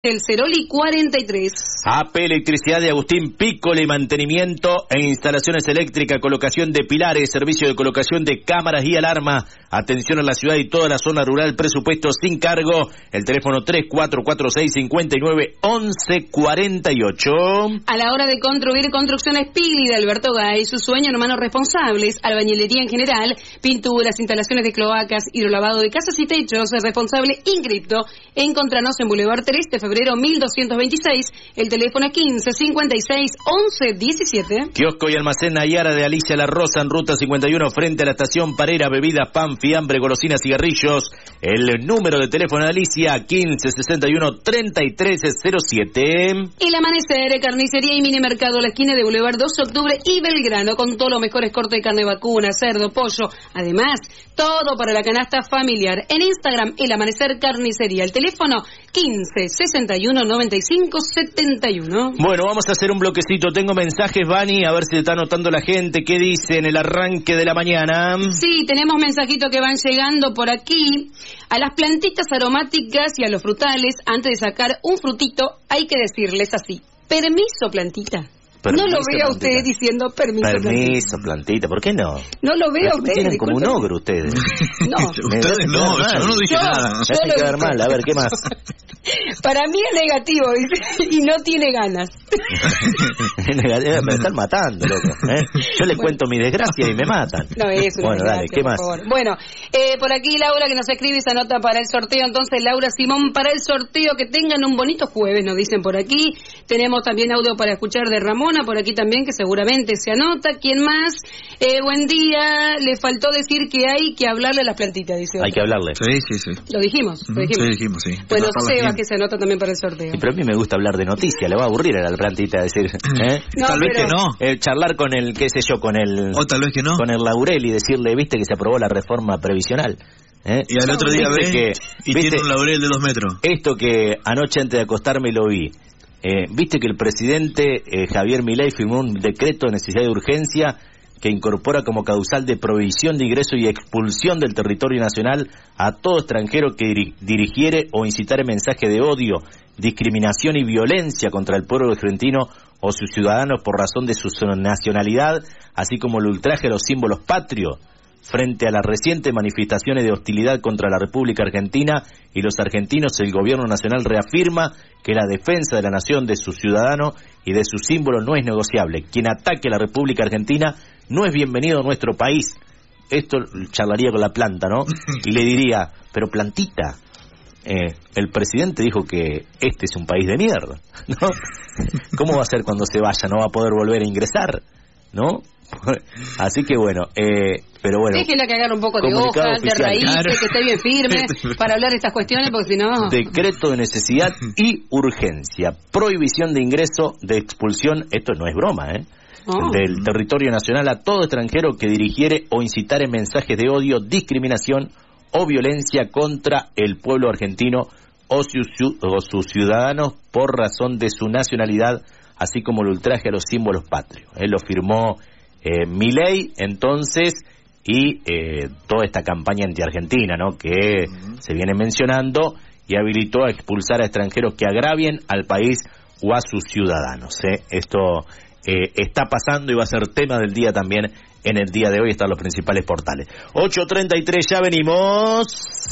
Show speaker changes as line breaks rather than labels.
El Ceroli 43.
AP Electricidad de Agustín Pícole, mantenimiento e instalaciones eléctricas, colocación de pilares, servicio de colocación de cámaras y alarma, atención a la ciudad y toda la zona rural, presupuesto sin cargo, el teléfono 3446-591148.
A la hora de construir, Construcciones Pili de Alberto Gay, su sueño en manos responsables, albañilería en general, pinturas, instalaciones de cloacas, hidrolavado de casas y techos, responsable Incripto. Encontranos en Boulevard 3 de febrero 1226, el teléfono 15 56 11 17.
Kiosco y almacén Nayara de Alicia La Rosa en ruta 51 frente a la estación Parera, bebidas, pan, fiambre, golosinas, cigarrillos. El número de teléfono de Alicia 15 61 33 07.
El Amanecer, carnicería y mini mercado a la esquina de Boulevard 2 de Octubre y Belgrano, con todos los mejores cortes de carne vacuna, cerdo, pollo, además todo para la canasta familiar. En Instagram, El Amanecer Carnicería, el teléfono 15 61 95 71.
Bueno, vamos a hacer un bloquecito. Tengo mensajes, Vani, a ver si te está anotando la gente. ¿Qué dice en el arranque de la mañana?
Sí, tenemos mensajitos que van llegando por aquí. A las plantitas aromáticas y a los frutales, antes de sacar un frutito, hay que decirles así: permiso, plantita.
Permiso,
no lo veo a usted diciendo permiso,
plantita. ¿Por qué no?
No lo veo a usted.
Tienen como un ogro ustedes.
No.
Ustedes no, yo no dije nada.
Me hacen quedar mal. A ver, ¿qué más?
Para mí es negativo, dice, y no tiene ganas.
Me están matando, loco. Yo les cuento mi desgracia y me matan.
No, es una
bueno, dale, ¿qué más?
Bueno, por aquí Laura que nos escribe y se anota para el sorteo. Entonces, Laura Simón, para el sorteo, que tengan un bonito jueves, nos dicen por aquí. Tenemos también audio para escuchar de Ramona, por aquí también, que seguramente se anota. ¿Quién más? Buen día. Le faltó decir que hay que hablarle a las plantitas, dice.
Hay que hablarle.
Sí.
Lo dijimos.
Sí, dijimos, sí.
Bueno, Seba, que se anota también para el sorteo.
Sí, pero a mí me gusta hablar de noticias, le va a aburrir a la plantita decir,
No,
tal vez que no.
Charlar con el, qué sé yo, con el...
O tal vez que no.
Con el Laurel y decirle, viste que se aprobó la reforma previsional.
Y al otro día ve y
¿viste?
Tiene un laurel de 2 metros.
Esto que anoche antes de acostarme lo vi. Viste que el presidente Javier Milei firmó un decreto de necesidad de urgencia que incorpora como causal de prohibición de ingreso y expulsión del territorio nacional a todo extranjero que dirigiere o incitare mensaje de odio, discriminación y violencia contra el pueblo argentino o sus ciudadanos por razón de su nacionalidad, así como el ultraje a los símbolos patrios. Frente a las recientes manifestaciones de hostilidad contra la República Argentina y los argentinos, el gobierno nacional reafirma que la defensa de la nación, de sus ciudadanos y de sus símbolos no es negociable. Quien ataque a la República Argentina no es bienvenido a nuestro país. Esto charlaría con la planta, ¿no? Y le diría, pero plantita, el presidente dijo que este es un país de mierda, ¿no? ¿Cómo va a ser cuando se vaya? ¿No va a poder volver a ingresar? ¿No? Así que bueno, pero bueno.
Déjenla que agarre un poco de hojas, de raíces, claro, que esté bien firme para hablar de estas cuestiones, porque si no...
Decreto de necesidad y urgencia. Prohibición de ingreso, de expulsión, esto no es broma, del territorio nacional a todo extranjero que dirigiere o incitare mensajes de odio, discriminación o violencia contra el pueblo argentino o sus ciudadanos por razón de su nacionalidad, así como el ultraje a los símbolos patrios. Él lo firmó Milei, entonces, y toda esta campaña anti-argentina, ¿no?, que se viene mencionando, y habilitó a expulsar a extranjeros que agravien al país o a sus ciudadanos. Esto está pasando y va a ser tema del día también en el día de hoy. Están los principales portales. 8:33, ya venimos.